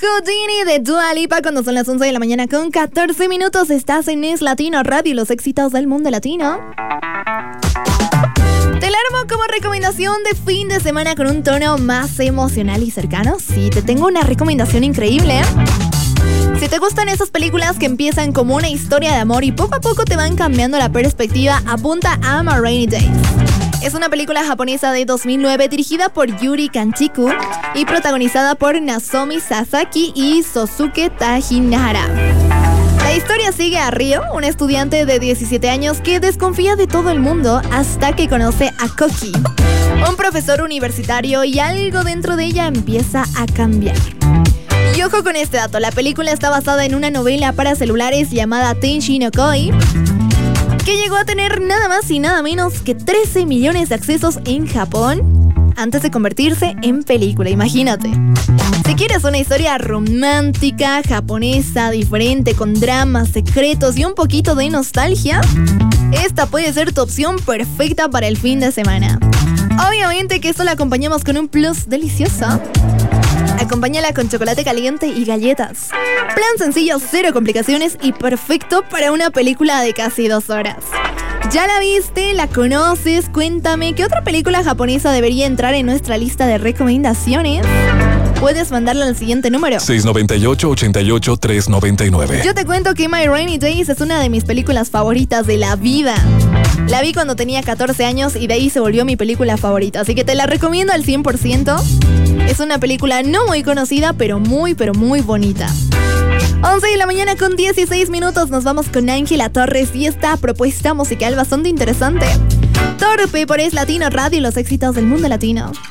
Houdini de Dua Lipa cuando son las 11 de la mañana con 14 minutos. Estás en Es Latino Radio, los éxitos del mundo latino. Te la armo como recomendación de fin de semana con un tono más emocional y cercano. Sí, te tengo una recomendación increíble. Si te gustan esas películas que empiezan como una historia de amor y poco a poco te van cambiando la perspectiva, apunta a A Rainy Day. Es una película japonesa de 2009 dirigida por Yuri Kanchiku y protagonizada por Nozomi Sasaki y Sosuke Tajinahara. La historia sigue a Ryo, un estudiante de 17 años que desconfía de todo el mundo hasta que conoce a Koki, un profesor universitario, y algo dentro de ella empieza a cambiar. Y ojo con este dato, la película está basada en una novela para celulares llamada Tenshi no Koi, que llegó a tener nada más y nada menos que 13 millones de accesos en Japón antes de convertirse en película, imagínate. Si quieres una historia romántica, japonesa, diferente, con dramas, secretos y un poquito de nostalgia, esta puede ser tu opción perfecta para el fin de semana. Obviamente que esto la acompañamos con un plus delicioso. Acompáñala con chocolate caliente y galletas. Plan sencillo, cero complicaciones y perfecto para una película de casi 2 horas. ¿Ya la viste? ¿La conoces? Cuéntame, ¿qué otra película japonesa debería entrar en nuestra lista de recomendaciones? Puedes mandarla al siguiente número: 698-88-399. Yo te cuento que My Rainy Days es una de mis películas favoritas de la vida. La vi cuando tenía 14 años y de ahí se volvió mi película favorita, así que te la recomiendo al 100%. Es una película no muy conocida, pero muy bonita. 11 de la mañana con 16 minutos, nos vamos con Ángela Torres y esta propuesta musical bastante interesante. Torpe por Es Latino Radio, los éxitos del mundo latino.